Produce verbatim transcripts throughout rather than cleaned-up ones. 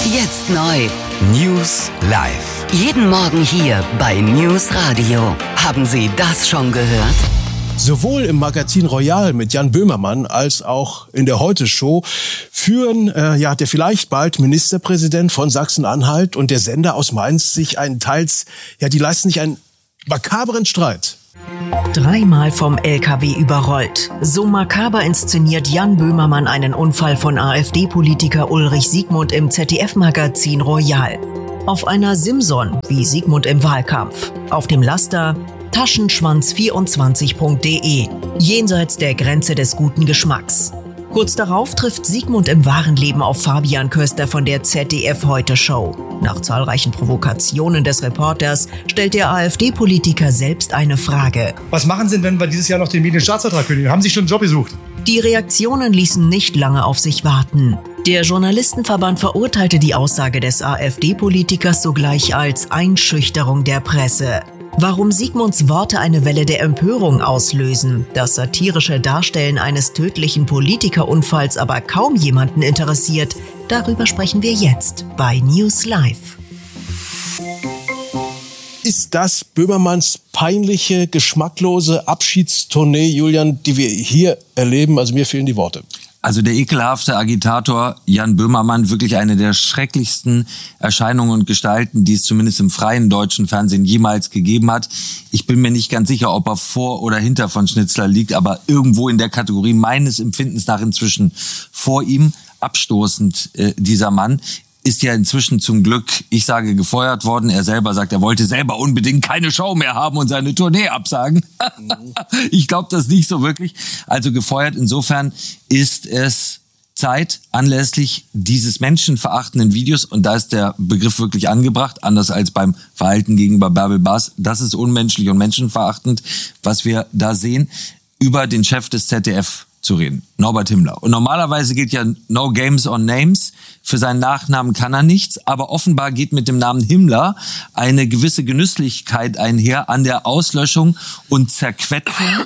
Jetzt neu. News live. Jeden Morgen hier bei News Radio. Haben Sie das schon gehört? Sowohl im Magazin Royal mit Jan Böhmermann als auch in der Heute-Show führen äh, ja der vielleicht bald Ministerpräsident von Sachsen-Anhalt und der Sender aus Mainz sich einen teils, ja die leisten sich einen makabren Streit. Dreimal vom L K W überrollt. So makaber inszeniert Jan Böhmermann einen Unfall von AfD-Politiker Ulrich Siegmund im Z D F-Magazin Royal. Auf einer Simson, wie Siegmund im Wahlkampf. Auf dem Laster taschenschwanz vierundzwanzig punkt de. Jenseits der Grenze des guten Geschmacks. Kurz darauf trifft Siegmund im wahren Leben auf Fabian Köster von der Z D F-Heute-Show. Nach zahlreichen Provokationen des Reporters stellt der AfD-Politiker selbst eine Frage. Was machen Sie denn, wenn wir dieses Jahr noch den Medienstaatsvertrag kündigen? Haben Sie schon einen Job gesucht? Die Reaktionen ließen nicht lange auf sich warten. Der Journalistenverband verurteilte die Aussage des AfD-Politikers sogleich als Einschüchterung der Presse. Warum Siegmunds Worte eine Welle der Empörung auslösen, das satirische Darstellen eines tödlichen Politikerunfalls aber kaum jemanden interessiert, darüber sprechen wir jetzt bei News Live. Ist das Böhmermanns peinliche, geschmacklose Abschiedstournee, Julian, die wir hier erleben? Also mir fehlen die Worte. Also der ekelhafte Agitator Jan Böhmermann, wirklich eine der schrecklichsten Erscheinungen und Gestalten, die es zumindest im freien deutschen Fernsehen jemals gegeben hat. Ich bin mir nicht ganz sicher, ob er vor oder hinter von Schnitzler liegt, aber irgendwo in der Kategorie meines Empfindens nach inzwischen vor ihm. Abstoßend, äh, dieser Mann. Ist ja inzwischen zum Glück, ich sage, gefeuert worden. Er selber sagt, er wollte selber unbedingt keine Show mehr haben und seine Tournee absagen. Ich glaube das nicht so wirklich. Also gefeuert. Insofern ist es Zeit, anlässlich dieses menschenverachtenden Videos, und da ist der Begriff wirklich angebracht, anders als beim Verhalten gegenüber Bärbel Bas, das ist unmenschlich und menschenverachtend, was wir da sehen, über den Chef des Z D F zu reden, Norbert Himmler. Und normalerweise gilt ja no games on names. Für seinen Nachnamen kann er nichts, aber offenbar geht mit dem Namen Himmler eine gewisse Genüsslichkeit einher an der Auslöschung und Zerquetschung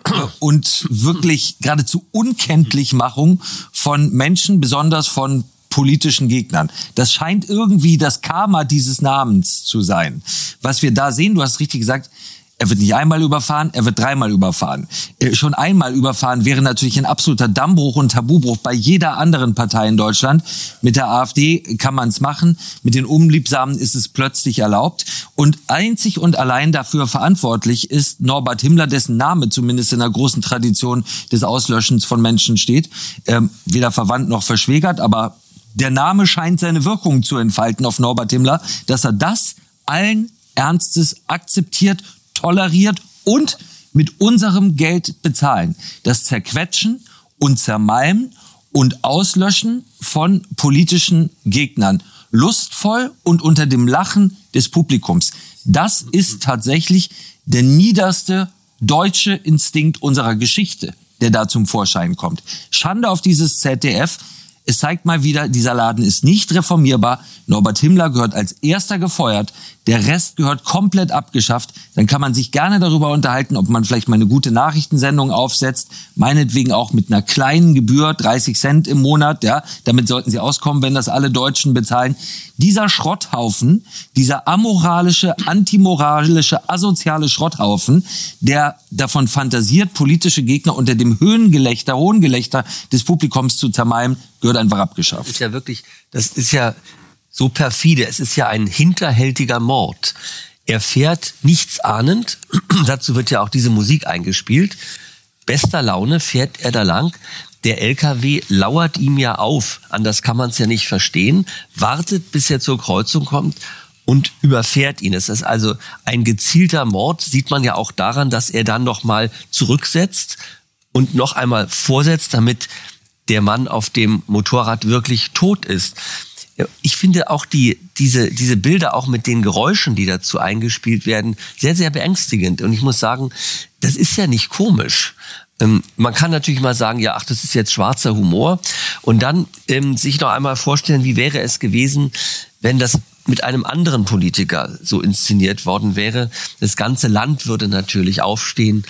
und wirklich geradezu Unkenntlichmachung von Menschen, besonders von politischen Gegnern. Das scheint irgendwie das Karma dieses Namens zu sein. Was wir da sehen, du hast richtig gesagt, er wird nicht einmal überfahren, er wird dreimal überfahren. Schon einmal überfahren wäre natürlich ein absoluter Dammbruch und Tabubruch bei jeder anderen Partei in Deutschland. Mit der AfD kann man es machen, mit den Unliebsamen ist es plötzlich erlaubt. Und einzig und allein dafür verantwortlich ist Norbert Himmler, dessen Name zumindest in der großen Tradition des Auslöschens von Menschen steht. Ähm, weder verwandt noch verschwägert, aber der Name scheint seine Wirkung zu entfalten auf Norbert Himmler, dass er das allen Ernstes akzeptiert, toleriert und mit unserem Geld bezahlen. Das Zerquetschen und Zermalmen und Auslöschen von politischen Gegnern. Lustvoll und unter dem Lachen des Publikums. Das ist tatsächlich der niederste deutsche Instinkt unserer Geschichte, der da zum Vorschein kommt. Schande auf dieses Z D F. Es zeigt mal wieder, dieser Laden ist nicht reformierbar. Norbert Himmler gehört als erster gefeuert. Der Rest gehört komplett abgeschafft. Dann kann man sich gerne darüber unterhalten, ob man vielleicht mal eine gute Nachrichtensendung aufsetzt. Meinetwegen auch mit einer kleinen Gebühr, dreißig Cent im Monat. Ja, damit sollten sie auskommen, wenn das alle Deutschen bezahlen. Dieser Schrotthaufen, dieser amoralische, antimoralische, asoziale Schrotthaufen, der davon fantasiert, politische Gegner unter dem Höhengelächter, Hohngelächter des Publikums zu zermalmen, gehört einfach abgeschafft. Das ist ja wirklich, das ist ja so perfide. Es ist ja ein hinterhältiger Mord. Er fährt nichts ahnend. Dazu wird ja auch diese Musik eingespielt. Bester Laune fährt er da lang. Der L K W lauert ihm ja auf. Anders kann man es ja nicht verstehen. Wartet, bis er zur Kreuzung kommt und überfährt ihn. Es ist also ein gezielter Mord. Sieht man ja auch daran, dass er dann noch mal zurücksetzt und noch einmal vorsetzt, damit der Mann auf dem Motorrad wirklich tot ist. Ich finde auch die, diese, diese Bilder auch mit den Geräuschen, die dazu eingespielt werden, sehr, sehr beängstigend. Und ich muss sagen, das ist ja nicht komisch. Ähm, man kann natürlich mal sagen, ja, ach, das ist jetzt schwarzer Humor. Und dann ähm, sich noch einmal vorstellen, wie wäre es gewesen, wenn das mit einem anderen Politiker so inszeniert worden wäre. Das ganze Land würde natürlich aufstehen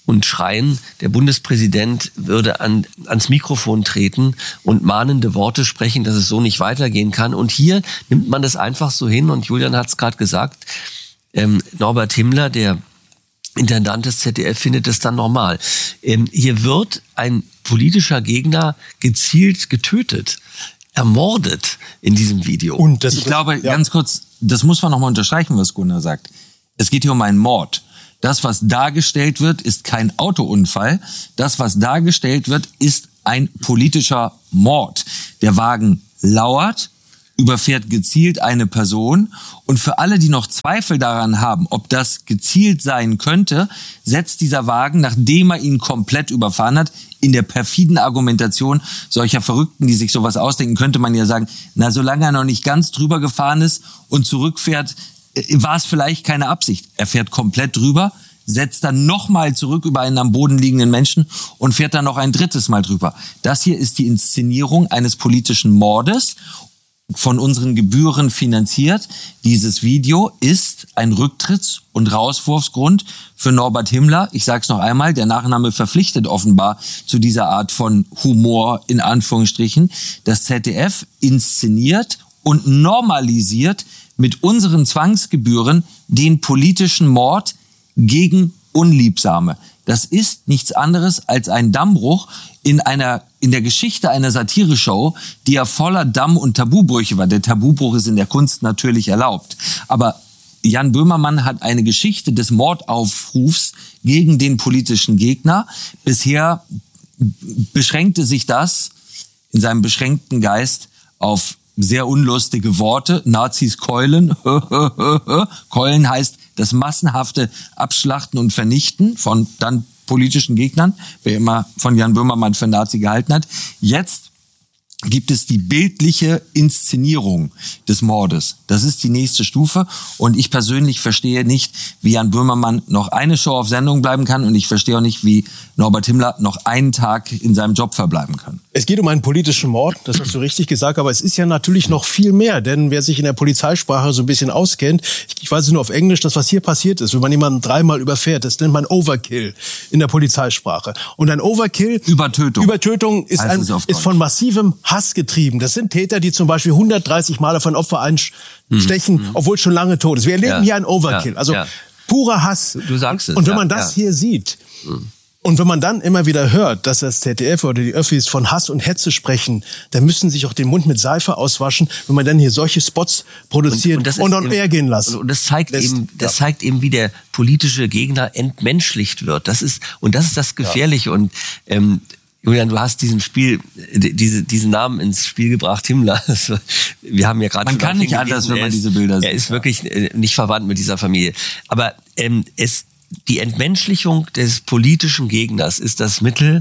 und schreien, der Bundespräsident würde an, ans Mikrofon treten und mahnende Worte sprechen, dass es so nicht weitergehen kann. Und hier nimmt man das einfach so hin. Und Julian hat es gerade gesagt, ähm, Norbert Himmler, der Intendant des Z D F, findet es dann normal. Ähm, hier wird ein politischer Gegner gezielt getötet, ermordet in diesem Video. Und das ich glaube, ja. ganz kurz, das muss man nochmal unterstreichen, was Gunnar sagt. Es geht hier um einen Mord. Das, was dargestellt wird, ist kein Autounfall. Das, was dargestellt wird, ist ein politischer Mord. Der Wagen lauert, überfährt gezielt eine Person. Und für alle, die noch Zweifel daran haben, ob das gezielt sein könnte, setzt dieser Wagen, nachdem er ihn komplett überfahren hat, in der perfiden Argumentation solcher Verrückten, die sich sowas ausdenken, könnte man ja sagen, na, solange er noch nicht ganz drüber gefahren ist und zurückfährt, war es vielleicht keine Absicht. Er fährt komplett drüber, setzt dann nochmal zurück über einen am Boden liegenden Menschen und fährt dann noch ein drittes Mal drüber. Das hier ist die Inszenierung eines politischen Mordes, von unseren Gebühren finanziert. Dieses Video ist ein Rücktritts- und Rauswurfsgrund für Norbert Himmler. Ich sage es noch einmal, der Nachname verpflichtet offenbar zu dieser Art von Humor in Anführungsstrichen. Das Z D F inszeniert und normalisiert mit unseren Zwangsgebühren den politischen Mord gegen Unliebsame. Das ist nichts anderes als ein Dammbruch in einer in der Geschichte einer Satireshow, die ja voller Damm- und Tabubrüche war. Der Tabubruch ist in der Kunst natürlich erlaubt. Aber Jan Böhmermann hat eine Geschichte des Mordaufrufs gegen den politischen Gegner. Bisher beschränkte sich das in seinem beschränkten Geist auf sehr unlustige Worte. Nazis keulen. Keulen heißt das massenhafte Abschlachten und Vernichten von dann politischen Gegnern, wer immer von Jan Böhmermann für Nazi gehalten hat. Jetzt gibt es die bildliche Inszenierung des Mordes. Das ist die nächste Stufe. Und ich persönlich verstehe nicht, wie Jan Böhmermann noch eine Show auf Sendung bleiben kann. Und ich verstehe auch nicht, wie Norbert Himmler noch einen Tag in seinem Job verbleiben kann. Es geht um einen politischen Mord, das hast du richtig gesagt. Aber es ist ja natürlich noch viel mehr. Denn wer sich in der Polizeisprache so ein bisschen auskennt, ich weiß es nur auf Englisch, das, was hier passiert ist, wenn man jemanden dreimal überfährt, das nennt man Overkill in der Polizeisprache. Und ein Overkill... Übertötung. Übertötung ist, ein, ist von massivem Hass getrieben. Das sind Täter, die zum Beispiel hundertdreißig Mal auf ein Opfer einstechen, mhm. obwohl schon lange tot ist. Wir erleben ja. hier ein Overkill. Ja. Also ja. purer Hass. Du, du sagst es. Und wenn man ja. das ja. hier sieht, mhm. und wenn man dann immer wieder hört, dass das Z D F oder die Öffis von Hass und Hetze sprechen, dann müssen sie sich auch den Mund mit Seife auswaschen, wenn man dann hier solche Spots produziert und, und, und on air gehen lässt. Und das zeigt das, eben, das ja. zeigt eben, wie der politische Gegner entmenschlicht wird. Das ist, und das ist das Gefährliche. Ja. Und, ähm, Julian, du hast diesen Spiel, diese, diesen Namen ins Spiel gebracht, Himmler. Wir haben ja gerade Man kann nicht anders, wenn man diese Bilder sieht. Er ist wirklich nicht verwandt mit dieser Familie. Aber ähm, es, die Entmenschlichung des politischen Gegners ist das Mittel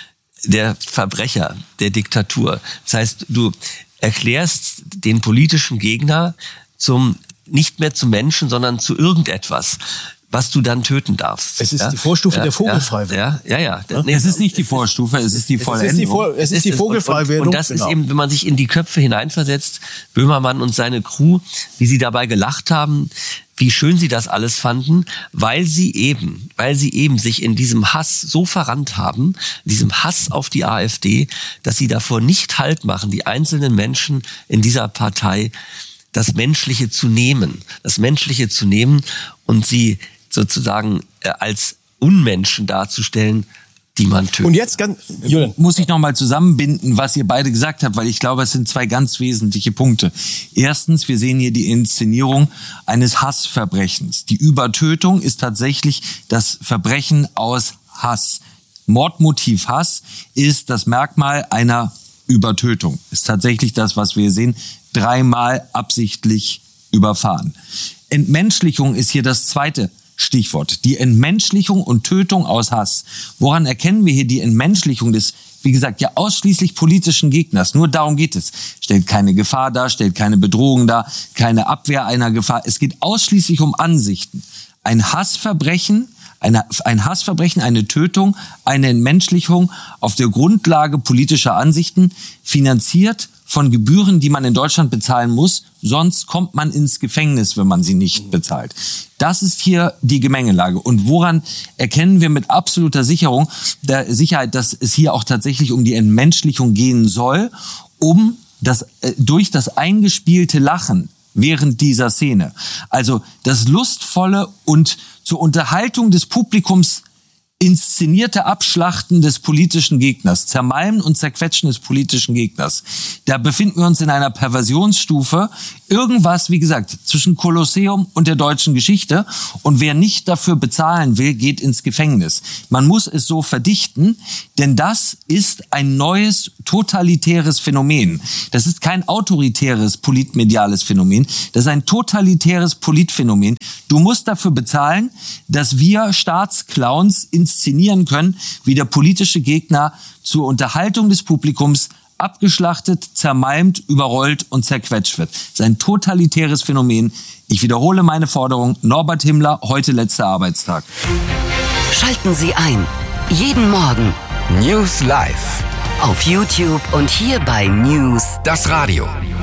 der Verbrecher, der Diktatur. Das heißt, du erklärst den politischen Gegner zum nicht mehr zum Menschen, sondern zu irgendetwas, was du dann töten darfst. Es ist ja? die Vorstufe ja, der Vogelfreiwerdung. Ja, ja, ja. ja. Nee, es ist nicht die Vorstufe, es ist die Vollendung. Es ist die, Vor- es ist die Vogelfreiwerdung. Und, und das genau. ist eben, wenn man sich in die Köpfe hineinversetzt, Böhmermann und seine Crew, wie sie dabei gelacht haben, wie schön sie das alles fanden, weil sie eben, weil sie eben sich in diesem Hass so verrannt haben, diesem Hass auf die AfD, dass sie davor nicht Halt machen, die einzelnen Menschen in dieser Partei das Menschliche zu nehmen, das Menschliche zu nehmen und sie sozusagen äh, als Unmenschen darzustellen, die man tötet. Und jetzt ganz, Julian, muss ich nochmal zusammenbinden, was ihr beide gesagt habt, weil ich glaube, es sind zwei ganz wesentliche Punkte. Erstens, wir sehen hier die Inszenierung eines Hassverbrechens. Die Übertötung ist tatsächlich das Verbrechen aus Hass. Mordmotiv Hass ist das Merkmal einer Übertötung. Ist tatsächlich das, was wir sehen, dreimal absichtlich überfahren. Entmenschlichung ist hier das zweite Stichwort. Die Entmenschlichung und Tötung aus Hass. Woran erkennen wir hier die Entmenschlichung des, wie gesagt, ja ausschließlich politischen Gegners? Nur darum geht es. Stellt keine Gefahr dar, stellt keine Bedrohung dar, keine Abwehr einer Gefahr. Es geht ausschließlich um Ansichten. Ein Hassverbrechen, eine, ein Hassverbrechen, eine Tötung, eine Entmenschlichung auf der Grundlage politischer Ansichten, finanziert von Gebühren, die man in Deutschland bezahlen muss. Sonst kommt man ins Gefängnis, wenn man sie nicht bezahlt. Das ist hier die Gemengelage. Und woran erkennen wir mit absoluter Sicherung, der Sicherheit, dass es hier auch tatsächlich um die Entmenschlichung gehen soll, um das, äh, durch das eingespielte Lachen während dieser Szene. Also das lustvolle und zur Unterhaltung des Publikums inszenierte Abschlachten des politischen Gegners, Zermalmen und Zerquetschen des politischen Gegners. Da befinden wir uns in einer Perversionsstufe. Irgendwas, wie gesagt, zwischen Kolosseum und der deutschen Geschichte. Und wer nicht dafür bezahlen will, geht ins Gefängnis. Man muss es so verdichten, denn das ist ein neues totalitäres Phänomen. Das ist kein autoritäres politmediales Phänomen. Das ist ein totalitäres Politphänomen. Du musst dafür bezahlen, dass wir Staatsclowns inszenieren können, wie der politische Gegner zur Unterhaltung des Publikums abgeschlachtet, zermalmt, überrollt und zerquetscht wird. Das ist ein totalitäres Phänomen. Ich wiederhole meine Forderung. Norbert Himmler, heute letzter Arbeitstag. Schalten Sie ein. Jeden Morgen News Live. Auf YouTube und hier bei News das Radio.